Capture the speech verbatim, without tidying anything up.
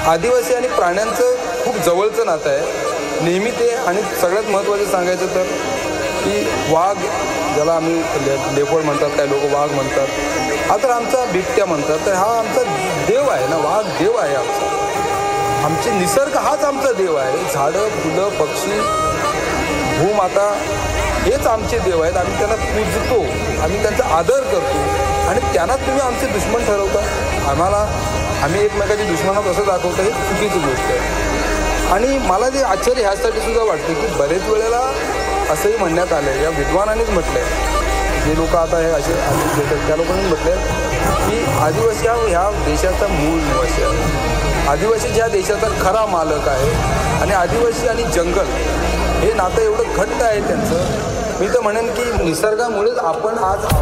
आदिवासी आणि प्राण्यांचं खूप जवळचं नातं आहे नेहमी ते. आणि सगळ्यात महत्त्वाचं सांगायचं तर की वाघ, ज्याला आम्ही ले लेपर्ड म्हणतात, काही लोक वाघ म्हणतात, हा तर आमचा बिबट्या म्हणतात. तर हा आमचा देव आहे ना, वाघ देव आहे आमचा. आमचे निसर्ग हाच आमचा देव आहे. झाडं, फुलं, पक्षी, भूमाता हेच आमचे देव आहेत. आम्ही त्यांना पूजतो, आम्ही त्यांचा आदर करतो आणि त्यांना तुम्ही आमचे दुश्मन ठरवता. आम्हाला आम्ही एकमेकाची दुश्मन आहोत असं दाखवतं, ही चुकीची गोष्ट आहे. आणि मला जे आश्चर्य ह्यासाठी सुद्धा वाटतं की बरेच वेळेला असंही म्हणण्यात आलं आहे, या विद्वानांनीच म्हटलं आहे, जे लोक आता हे असे देतात त्या लोकांनी म्हटलं आहे की आदिवासी हा ह्या देशाचा मूळ निवासी आहे. आदिवासी ज्या देशाचा खरा मालक आहे आणि आदिवासी आणि जंगल हे नातं एवढं घट्ट आहे त्यांचं. मी तर म्हणेन की निसर्गामुळेच आपण आज